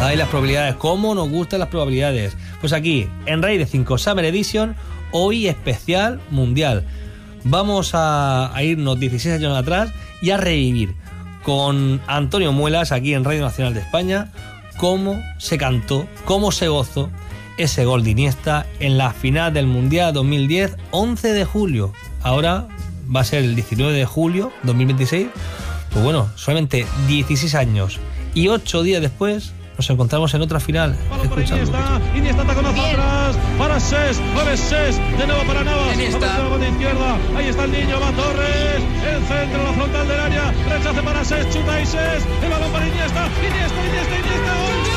Ay, las probabilidades, cómo nos gustan las probabilidades. Pues aquí, en Raíz de 5 Summer Edition, hoy especial mundial. Vamos a irnos 16 años atrás y a revivir con Antonio Muelas, aquí en Radio Nacional de España, cómo se cantó, cómo se gozó ese gol de Iniesta en la final del Mundial 2010, 11 de julio. Ahora va a ser el 19 de julio 2026. Pues bueno, solamente 16 años y 8 días después nos encontramos en otra final. Iniesta está con nosotros. Para Ses, de nuevo para Navas. Iniesta de izquierda. Ahí está el niño, va Torres. El centro, la frontal del área. Rechace para Ses, chuta y Ses. El balón para Iniesta. Iniesta, gol.